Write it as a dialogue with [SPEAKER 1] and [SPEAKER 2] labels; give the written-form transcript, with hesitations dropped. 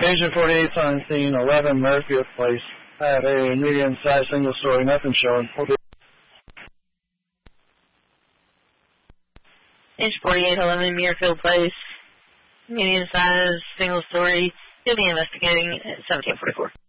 [SPEAKER 1] Agent 48's on scene, 11 Murfield Place. I have a medium-sized single-story, nothing showing.
[SPEAKER 2] Agent 48, 11 Muirfield Place. Medium-sized, single-story. You'll be investigating at 1744.